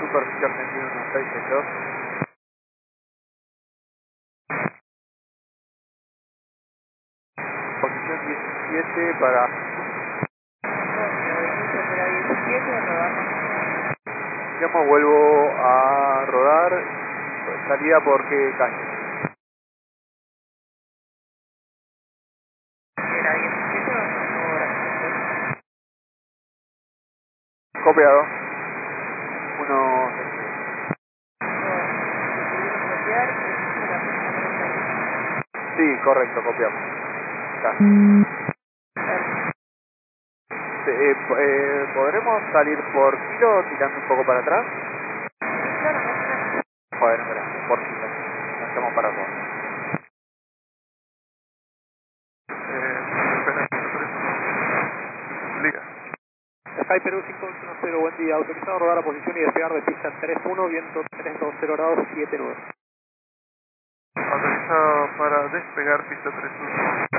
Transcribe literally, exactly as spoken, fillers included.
superficie Argentina uno seis seis dos. Posición diecisiete para... Llamo, vuelvo a rodar, salida por qué calle. Copiado. Uno... Sí, correcto, copiamos. Está. Eh, eh, ¿Podremos salir por kilo tirando un poco para atrás? Bueno, gracias, por kilo. Nos echamos para atrás. Liga. Sky Perú cinco uno cero, buen día. Autorizado a rodar a posición y despegar de pista tres uno, viento tres dos cero grados siete nueve. Autorizado para despegar pista tres uno.